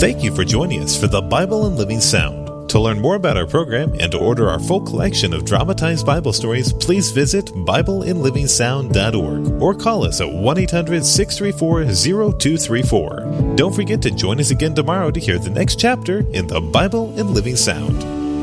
Thank you for joining us for the Bible in Living Sound. To learn more about our program and to order our full collection of dramatized Bible stories, please visit BibleInLivingSound.org or call us at 1-800-634-0234. Don't forget to join us again tomorrow to hear the next chapter in the Bible in Living Sound.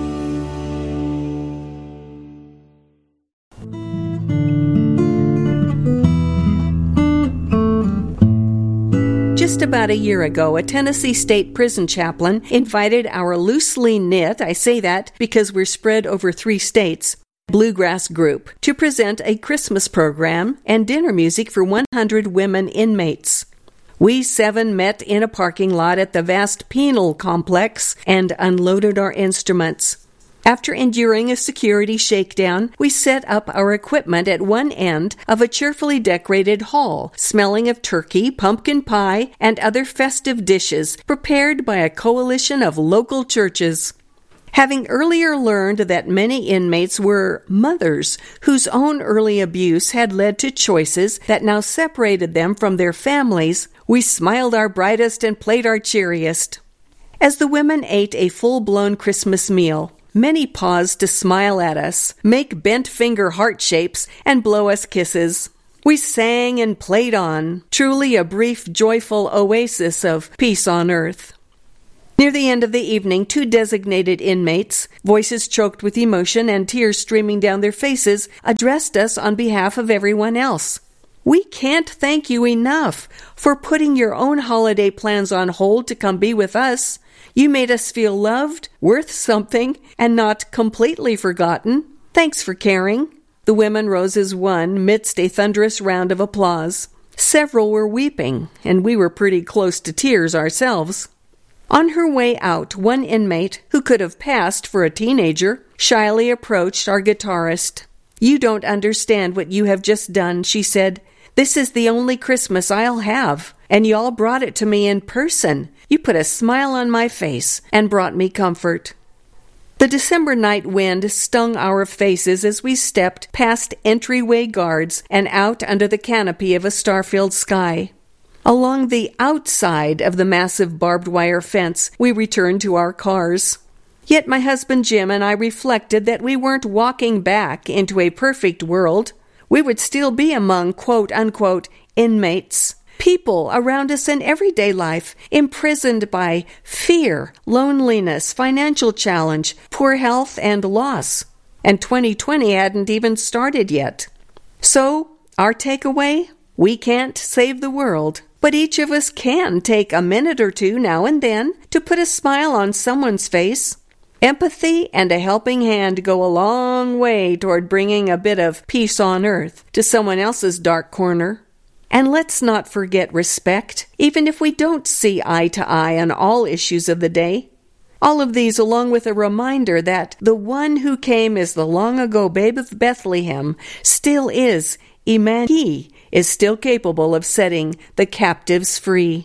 Just about a year ago, a Tennessee State Prison chaplain invited our loosely knit, I say that because we're spread over 3 states, bluegrass group to present a Christmas program and dinner music for 100 women inmates. We 7 met in a parking lot at the vast penal complex and unloaded our instruments. After enduring a security shakedown, we set up our equipment at one end of a cheerfully decorated hall, smelling of turkey, pumpkin pie, and other festive dishes prepared by a coalition of local churches. Having earlier learned that many inmates were mothers whose own early abuse had led to choices that now separated them from their families, we smiled our brightest and played our cheeriest. As the women ate a full-blown Christmas meal, many paused to smile at us, make bent-finger heart shapes, and blow us kisses. We sang and played on, truly a brief, joyful oasis of peace on earth. Near the end of the evening, 2 designated inmates, voices choked with emotion and tears streaming down their faces, addressed us on behalf of everyone else. We can't thank you enough for putting your own holiday plans on hold to come be with us. You made us feel loved, worth something, and not completely forgotten. Thanks for caring. The women rose as one midst a thunderous round of applause. Several were weeping, and we were pretty close to tears ourselves. On her way out, one inmate, who could have passed for a teenager, shyly approached our guitarist. "You don't understand what you have just done," she said. "This is the only Christmas I'll have, and y'all brought it to me in person. You put a smile on my face and brought me comfort." The December night wind stung our faces as we stepped past entryway guards and out under the canopy of a star-filled sky. Along the outside of the massive barbed wire fence, we returned to our cars. Yet my husband Jim and I reflected that we weren't walking back into a perfect world. We would still be among quote-unquote inmates, people around us in everyday life, imprisoned by fear, loneliness, financial challenge, poor health, and loss. And 2020 hadn't even started yet. So, our takeaway? We can't save the world, but each of us can take a minute or two now and then to put a smile on someone's face. Empathy and a helping hand go a long way toward bringing a bit of peace on earth to someone else's dark corner. And let's not forget respect, even if we don't see eye to eye on all issues of the day. All of these along with a reminder that the one who came as the long-ago babe of Bethlehem still is Emmanuel. He is still capable of setting the captives free.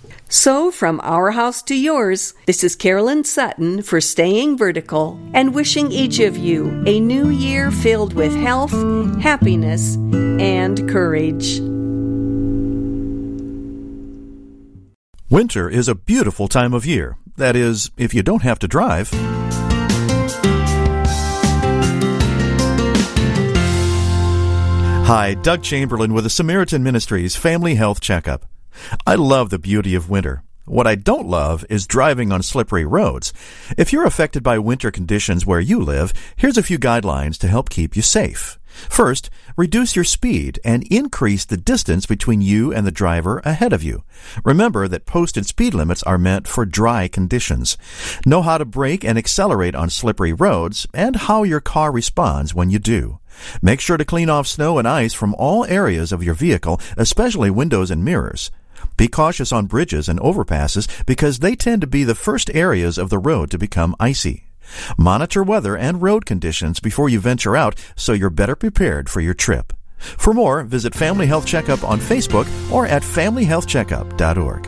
So, from our house to yours, this is Carolyn Sutton for Staying Vertical and wishing each of you a new year filled with health, happiness, and courage. Winter is a beautiful time of year. That is, if you don't have to drive. Hi, Doug Chamberlain with the Samaritan Ministries Family Health Checkup. I love the beauty of winter. What I don't love is driving on slippery roads. If you're affected by winter conditions where you live, here's a few guidelines to help keep you safe. First, reduce your speed and increase the distance between you and the driver ahead of you. Remember that posted speed limits are meant for dry conditions. Know how to brake and accelerate on slippery roads and how your car responds when you do. Make sure to clean off snow and ice from all areas of your vehicle, especially windows and mirrors. Be cautious on bridges and overpasses because they tend to be the first areas of the road to become icy. Monitor weather and road conditions before you venture out so you're better prepared for your trip. For more, visit Family Health Checkup on Facebook or at familyhealthcheckup.org.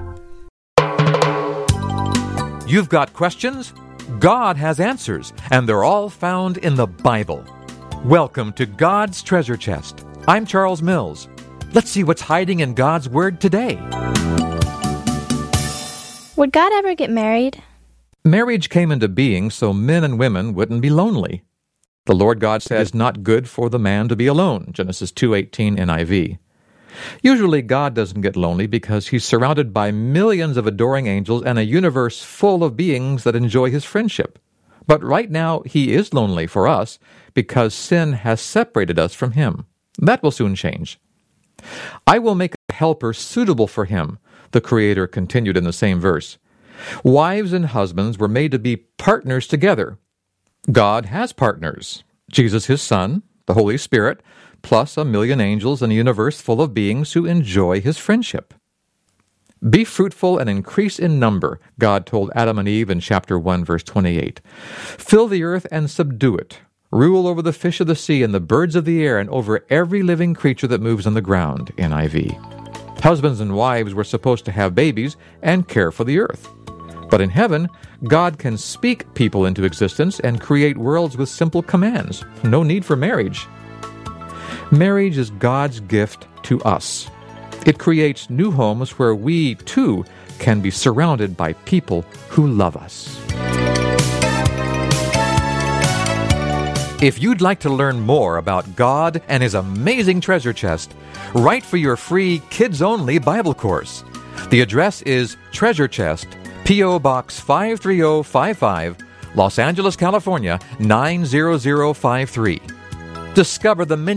You've got questions? God has answers, and they're all found in the Bible. Welcome to God's Treasure Chest. I'm Charles Mills. Let's see what's hiding in God's Word today. Would God ever get married? Marriage came into being so men and women wouldn't be lonely. The Lord God said it's not good for the man to be alone, Genesis 2:18 NIV. Usually God doesn't get lonely because he's surrounded by millions of adoring angels and a universe full of beings that enjoy his friendship. But right now he is lonely for us because sin has separated us from him. That will soon change. I will make a helper suitable for him, the Creator continued in the same verse. Wives and husbands were made to be partners together. God has partners. Jesus, his Son, the Holy Spirit, plus a million angels and a universe full of beings who enjoy his friendship. Be fruitful and increase in number, God told Adam and Eve in chapter 1, verse 28. Fill the earth and subdue it. Rule over the fish of the sea and the birds of the air and over every living creature that moves on the ground, NIV. Husbands and wives were supposed to have babies and care for the earth. But in heaven, God can speak people into existence and create worlds with simple commands. No need for marriage. Marriage is God's gift to us. It creates new homes where we, too, can be surrounded by people who love us. If you'd like to learn more about God and His amazing treasure chest, write for your free kids-only Bible course. The address is Treasure Chest, P.O. Box 53055, Los Angeles, California, 90053. Discover the many